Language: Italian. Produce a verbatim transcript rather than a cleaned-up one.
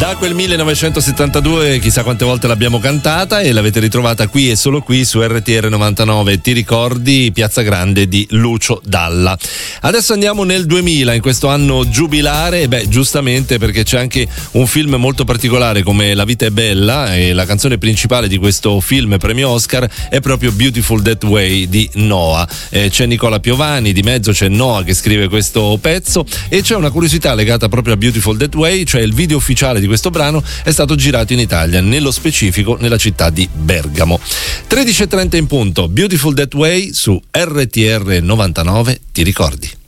Da quel millenovecentosettantadue chissà quante volte l'abbiamo cantata e l'avete ritrovata qui e solo qui su R T R novantanove. Ti ricordi Piazza Grande di Lucio Dalla. Adesso andiamo nel duemila, in questo anno giubilare, e beh, giustamente, perché c'è anche un film molto particolare come La vita è bella, e la canzone principale di questo film premio Oscar è proprio Beautiful That Way di Noah. Eh, c'è Nicola Piovani, di mezzo c'è Noah che scrive questo pezzo, e c'è una curiosità legata proprio a Beautiful That Way, cioè il video ufficiale di questo brano è stato girato in Italia, nello specifico nella città di Bergamo. tredici e trenta in punto, Beautiful That Way su R T R novantanove, ti ricordi?